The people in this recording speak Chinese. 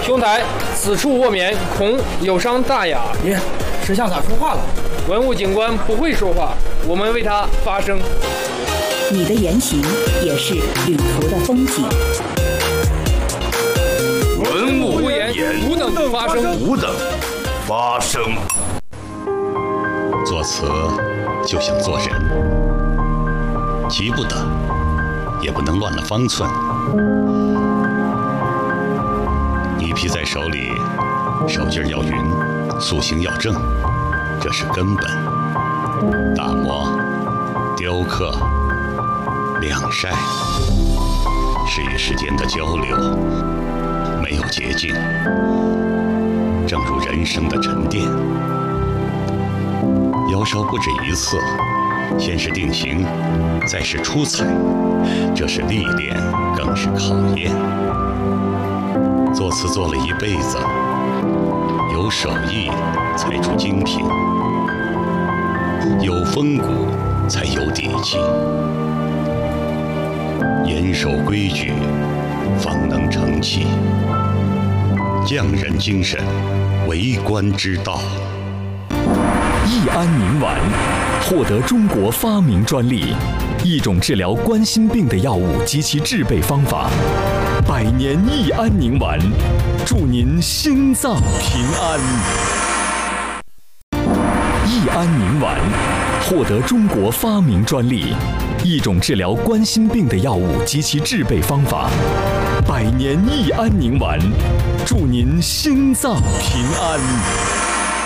兄台，此处卧眠，恐有伤大雅。 耶，石像咋说话了？ 文物警官不会说话，我们为他发声。 你的言行也是旅途的风景。 文物无言，吾等发声。 吾等发声。 作词就像做人，急不得，也不能乱了方寸。泥皮在手里，手劲要匀，塑形要正，这是根本。打磨、雕刻、晾晒，是与时间的交流，没有捷径。正如人生的沉淀，窑烧不止一次，先是定型，再是出彩，这是历练，更是考验。作词做了一辈子，有手艺才出精品，有风骨才有底气，严守规矩，方能成器。匠人精神，为官之道。 益安宁丸获得中国发明专利，一种治疗冠心病的药物及其制备方法。百年益安宁丸，祝您心脏平安。益安宁丸获得中国发明专利，一种治疗冠心病的药物及其制备方法。百年益安宁丸，祝您心脏平安。